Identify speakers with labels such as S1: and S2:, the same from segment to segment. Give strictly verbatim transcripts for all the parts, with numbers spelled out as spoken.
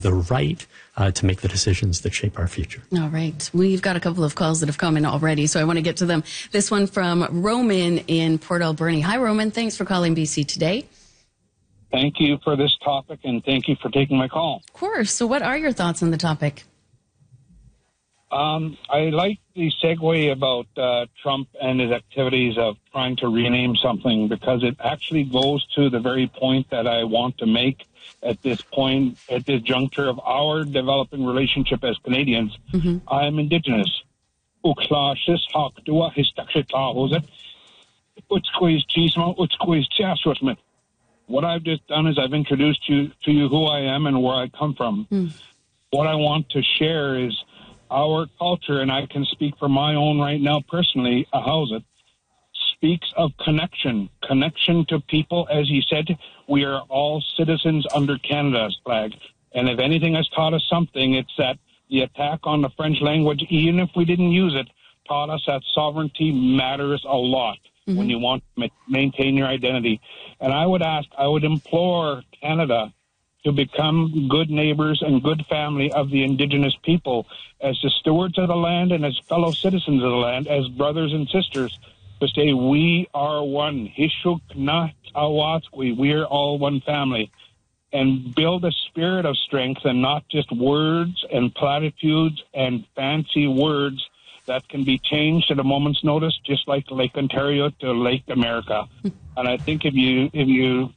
S1: the right uh, to make the decisions that shape our future.
S2: All right. We've got a couple of calls that have come in already, so I want to get to them. This one from Roman in Port Alberni. Hi, Roman. Thanks for calling B C Today.
S3: Thank you for this topic, and thank you for taking my call.
S2: Of course. So what are your thoughts on the topic?
S3: Um, I like the segue about uh, Trump and his activities of trying to rename something, because it actually goes to the very point that I want to make at this point, at this juncture of our developing relationship as Canadians. Mm-hmm. I am Indigenous. What I've just done is I've introduced you to you who I am and where I come from. Mm. What I want to share is our culture, and I can speak for my own right now personally, a house it, speaks of connection, connection to people. As you said, we are all citizens under Canada's flag. And if anything has taught us something, it's that the attack on the French language, even if we didn't use it, taught us that sovereignty matters a lot mm-hmm. when you want to maintain your identity. And I would ask, I would implore Canada to become good neighbors and good family of the Indigenous people as the stewards of the land and as fellow citizens of the land, as brothers and sisters, to say we are one. We are all one family. And build a spirit of strength and not just words and platitudes and fancy words that can be changed at a moment's notice, just like Lake Ontario to Lake America. And I think if you if you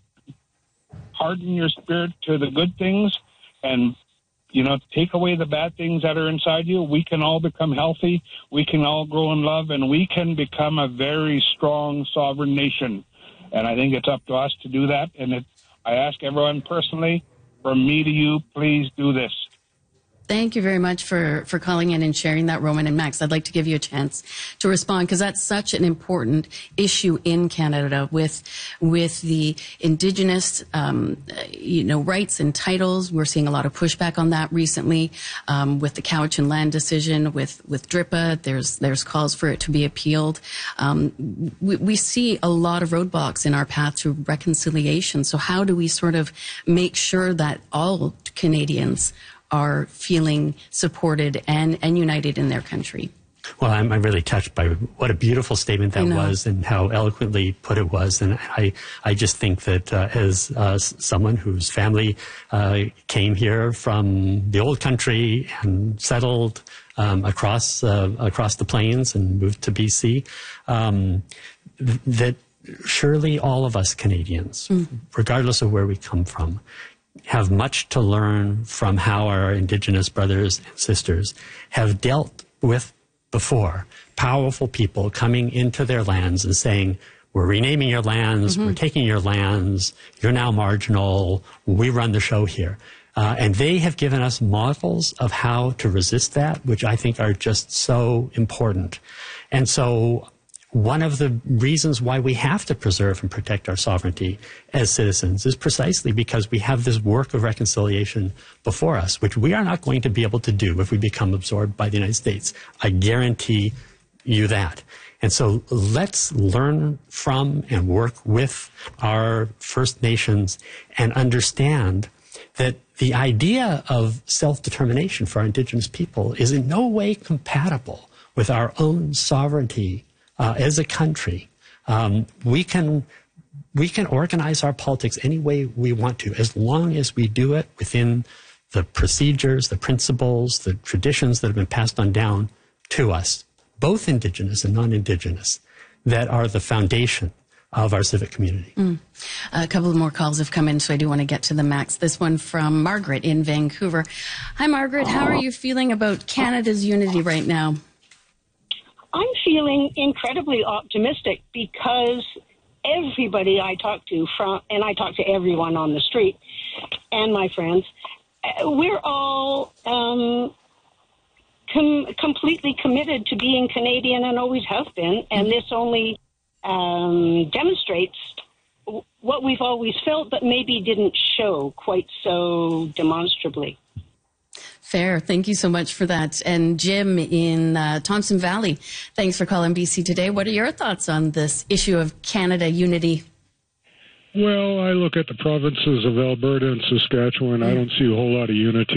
S3: harden your spirit to the good things and, you know, take away the bad things that are inside you, we can all become healthy, we can all grow in love, and we can become a very strong sovereign nation. And I think it's up to us to do that. And it, I ask everyone personally, from me to you, please do this.
S2: Thank you very much for, for calling in and sharing that, Roman. And Max, I'd like to give you a chance to respond, because that's such an important issue in Canada with with the Indigenous, um, you know, rights and titles. We're seeing a lot of pushback on that recently um, with the Cowichan land decision, with with D R I P A. There's there's calls for it to be appealed. Um, we, we see a lot of roadblocks in our path to reconciliation. So how do we sort of make sure that all Canadians are feeling supported and, and united in their country?
S1: Well, I'm, I'm really touched by what a beautiful statement that was and how eloquently put it was. And I, I just think that uh, as uh, someone whose family uh, came here from the old country and settled um, across uh, across the plains and moved to B C, um, th- that surely all of us Canadians, mm. regardless of where we come from, have much to learn from how our Indigenous brothers and sisters have dealt with before. Powerful people coming into their lands and saying, we're renaming your lands, mm-hmm. we're taking your lands, you're now marginal, we run the show here. Uh, and they have given us models of how to resist that, which I think are just so important. And so one of the reasons why we have to preserve and protect our sovereignty as citizens is precisely because we have this work of reconciliation before us, which we are not going to be able to do if we become absorbed by the United States. I guarantee you that. And so let's learn from and work with our First Nations and understand that the idea of self-determination for our Indigenous people is in no way compatible with our own sovereignty Uh, as a country. Um, we can we can organize our politics any way we want to, as long as we do it within the procedures, the principles, the traditions that have been passed on down to us, both Indigenous and non-Indigenous, that are the foundation of our civic community.
S2: Mm. A couple of more calls have come in, so I do want to get to the Max. This one from Margaret in Vancouver. Hi, Margaret. How are you feeling about Canada's unity right now?
S4: I'm feeling incredibly optimistic because everybody I talk to, from, and I talk to everyone on the street and my friends, we're all um, com- completely committed to being Canadian and always have been. And this only um, demonstrates what we've always felt, but maybe didn't show quite so demonstrably.
S2: Fair. Thank you so much for that. And Jim in uh, Thompson Valley, thanks for calling B C Today. What are your thoughts on this issue of Canada unity?
S5: Well, I look at the provinces of Alberta and Saskatchewan. Mm. I don't see a whole lot of unity.